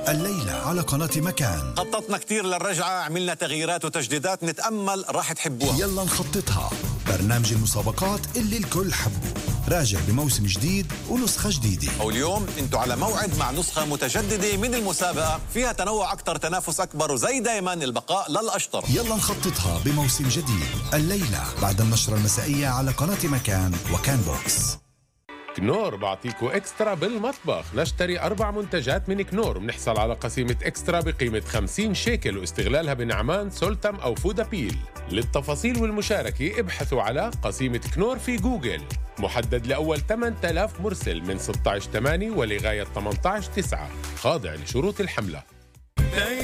الليلة على قناة مكان. خططنا كتير للرجعة، عملنا تغييرات وتجديدات، نتأمل راح تحبوها. يلا نخططها، برنامج المسابقات اللي الكل حبه، راجع بموسم جديد ونسخة جديدة. واليوم انتوا على موعد مع نسخة متجددة من المسابقة، فيها تنوع أكتر، تنافس أكبر، وزي دايما البقاء للأشطر. يلا نخططها بموسم جديد الليلة بعد النشرة المسائية على قناة مكان وكان بوكس. كنور بعطيكو إكسترا بالمطبخ. نشتري 4 منتجات من كنور بنحصل على قسيمة إكسترا بقيمة 50 شيكل واستغلالها بنعمان، سولتم أو فودابيل. للتفاصيل والمشاركة ابحثوا على قسيمة كنور في جوجل. محدد لأول 8000 مرسل من 16/8 ولغاية 18/9، خاضع لشروط الحملة.